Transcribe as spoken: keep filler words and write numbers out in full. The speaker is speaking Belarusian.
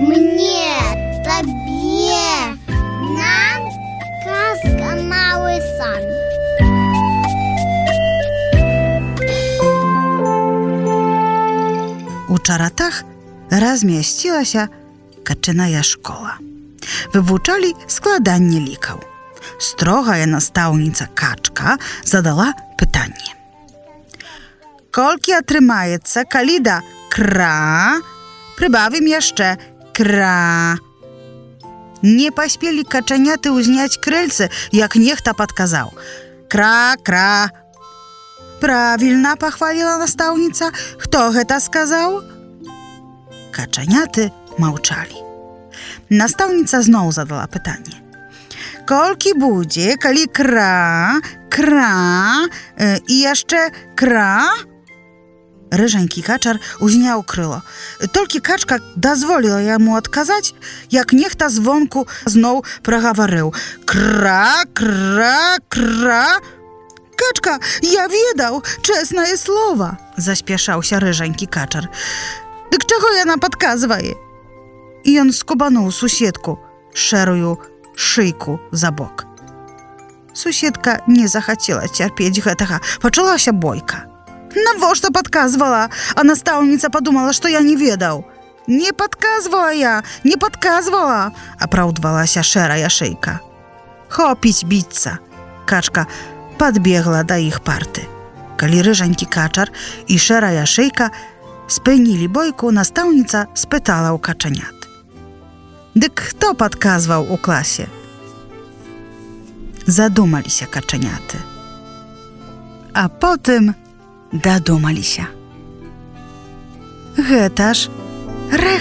Мне, табе, нам казка «Малый сан». У чаратах размясцілася качаная школа. Вывучалі складанне лікаў. Строгая настаўніца Качка задала пытанне. Колькі атрымаецца, калі да кра прыбавім яшчэ кра? Не паспелі качаняты ўзняць крыльцы, як нехта падказаў. Кра-кра. Правільна, пахваліла настаўніца. Хто гэта сказаў? Качаняты маўчалі. Настаўніца зноў задала пытанне. Колькі будзе, калі кра, кра э, і яшчэ кра? Рыжанькі качар узняў крыло. Толькі Качка дазволіла яму адказаць, як нехта звонку зноў прагаварыў. Кра, кра, кра. Качка, я ведаў, чэснае слова, заспяшаўся рыжанькі качар. Дык чаго яна падказвае? І ён скубануў суседку шэрую шыйку за бок. Суседка не захацела цярпець гэтага, пачалася бойка. Навошта падказвала? А настаўніца падумала, што я не ведаў. Не падказвала я, не падказвала, апраўдвалася шэрая шыйка. Хопіць біцца. Качка падбегла да іх парты. Калі рыжанькі качар і шэрая шыйка спынілі бойку, настаўніца спытала ў качанят. Дык хто падказваў у класе? Задумаліся качаняты. А потым дадумаліся. Гэта ж рэхт.